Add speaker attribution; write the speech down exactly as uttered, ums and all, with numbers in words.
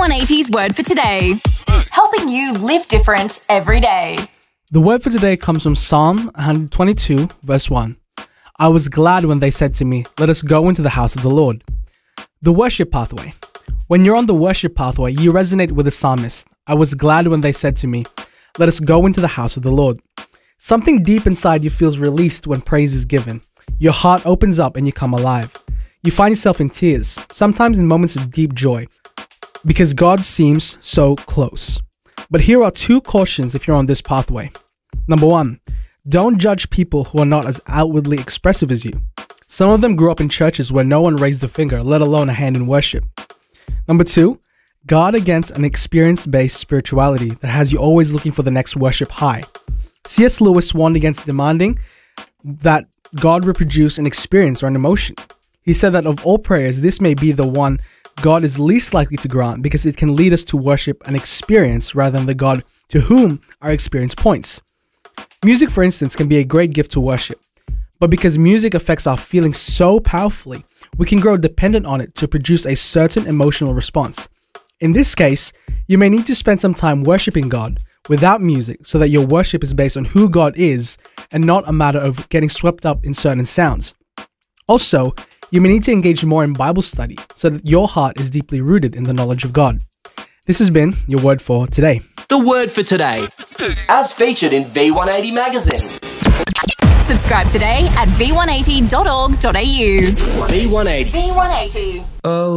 Speaker 1: one eighty's word for today. Helping you live different every day.
Speaker 2: The word for today comes from Psalm one twenty-two, verse one. I was glad when they said to me, let us go into the house of the Lord. The worship pathway. When you're on the worship pathway, you resonate with the psalmist. I was glad when they said to me, let us go into the house of the Lord. Something deep inside you feels released when praise is given. Your heart opens up and you come alive. You find yourself in tears, sometimes in moments of deep joy, because God seems so close. But here are two cautions if you're on this pathway. Number one, don't judge people who are not as outwardly expressive as you. Some of them grew up in churches where no one raised a finger, let alone a hand in worship. Number two, guard against an experience-based spirituality that has you always looking for the next worship high. C S Lewis warned against demanding that God reproduce an experience or an emotion. He said that of all prayers, this may be the one God is least likely to grant because it can lead us to worship an experience rather than the God to whom our experience points. Music, for instance, can be a great gift to worship, but because music affects our feelings so powerfully, we can grow dependent on it to produce a certain emotional response. In this case, you may need to spend some time worshiping God without music so that your worship is based on who God is and not a matter of getting swept up in certain sounds. Also, you may need to engage more in Bible study so that your heart is deeply rooted in the knowledge of God. This has been your word for today.
Speaker 3: The word for today, as featured in V one eighty magazine.
Speaker 1: Subscribe today at v one eighty dot org dot a u.
Speaker 3: V one eighty.
Speaker 1: V one eighty.
Speaker 3: Oh.